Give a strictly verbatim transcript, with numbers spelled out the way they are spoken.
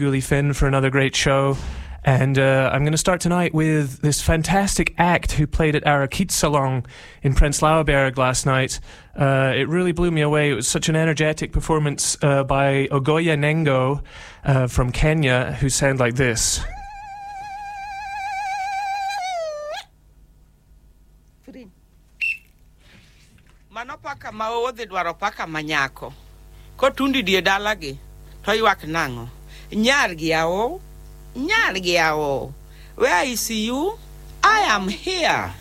Guli Finn for another great show. And uh, I'm going to start tonight with this fantastic act who played at our Kids-Salon in Prenzlauer Berg last night. Uh, it really blew me away. It was such an energetic performance uh, by Ogoya Nengo uh, from Kenya, who sound like this. Manopaka maodhi dwaro paka manyako. Kotundi die dalagi, to ywak nango. Nyargi ao, nyargi ao. Where is you? I am here.